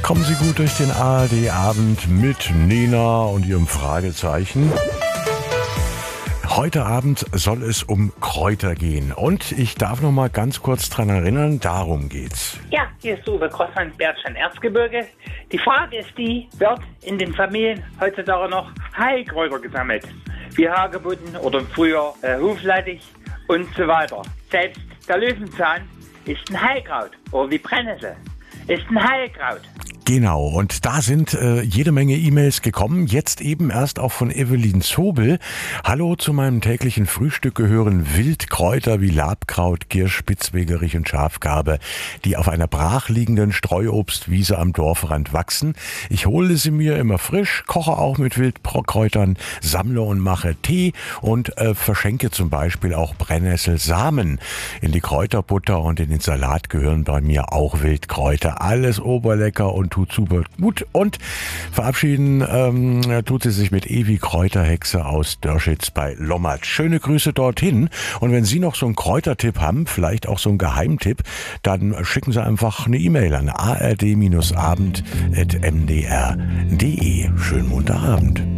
Kommen Sie gut durch den ARD-Abend mit Nena und ihrem Fragezeichen. Heute Abend soll es um Kräuter gehen. Und ich darf noch mal ganz kurz dran erinnern, darum geht's. Ja, hier ist Uwe Crossmann, Bergstein Erzgebirge. Die Frage ist die, wird in den Familien heutzutage noch Heilkräuter gesammelt? Wie Hagebutten oder früher Huflattich und so weiter. Selbst der Löwenzahn ist ein Heilkraut. Oder die Brennnessel ist ein Heilkraut. Genau, und da sind jede Menge E-Mails gekommen, jetzt eben erst auch von Evelyn Zobel. Hallo, zu meinem täglichen Frühstück gehören Wildkräuter wie Labkraut, Giersch, Spitzwegerich und Schafgarbe, die auf einer brachliegenden Streuobstwiese am Dorfrand wachsen. Ich hole sie mir immer frisch, koche auch mit Wildkräutern, sammle und mache Tee und verschenke zum Beispiel auch Brennnesselsamen. In die Kräuterbutter und in den Salat gehören bei mir auch Wildkräuter. Alles oberlecker und tut super gut. Und verabschieden tut sie sich mit Evi Kräuterhexe aus Dörschitz bei Lommatz. Schöne Grüße dorthin. Und wenn Sie noch so einen Kräutertipp haben, vielleicht auch so einen Geheimtipp, dann schicken Sie einfach eine E-Mail an ard-abend@mdr.de. Schönen Montagabend.